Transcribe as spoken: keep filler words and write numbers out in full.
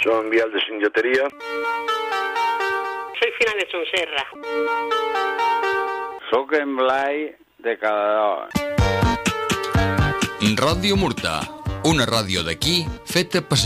Soy Vial de Singetería. Soy Fina de Sonserra. Soc en Blai de Cardedeu. Ràdio Murta, una ràdio d'aquí feta per